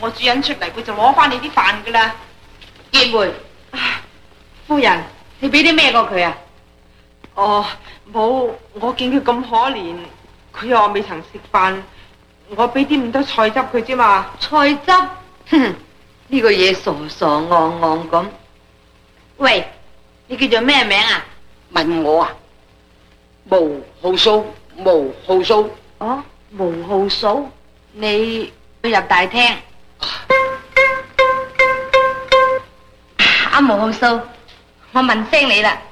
我主人出嚟，佢就攞翻你啲飯噶啦。 葉梅，夫人，你俾啲咩過佢啊？ 哦，冇，我見佢咁可憐，佢又話未曾食飯，我俾啲咁多菜汁佢啫嘛。 菜汁，哼，呢個嘢傻傻戇戇咁。喂，你叫做咩名啊？ 問我啊？毛浩蘇，毛浩蘇。 哦，毛浩蘇，你入大廳。阿毛浩蘇，我問聲你啦，